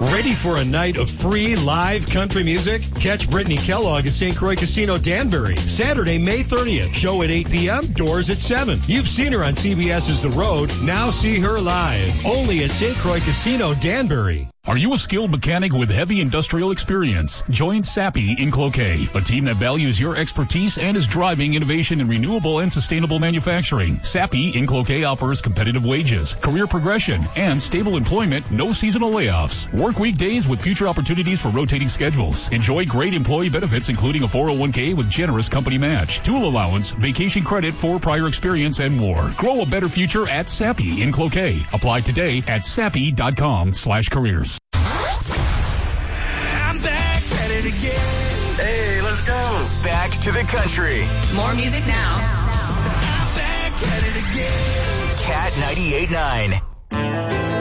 Ready for a night of free live country music? Catch Brittany Kellogg at St. Croix Casino Danbury, Saturday, May 30th. Show at 8 p.m., doors at 7. You've seen her on CBS's The Road. Now see her live. Only at St. Croix Casino Danbury. Are you a skilled mechanic with heavy industrial experience? Join Sappi in Cloquet, a team that values your expertise and is driving innovation in renewable and sustainable manufacturing. Sappi in Cloquet offers competitive wages, career progression, and stable employment, no seasonal layoffs. Work weekdays with future opportunities for rotating schedules. Enjoy great employee benefits, including a 401k with generous company match, tool allowance, vacation credit for prior experience, and more. Grow a better future at Sappi in Cloquet. Apply today at sappi.com/careers. I'm back at it again. Hey, let's go. Back to the country. More music now. I'm back at it again. Cat 98.9.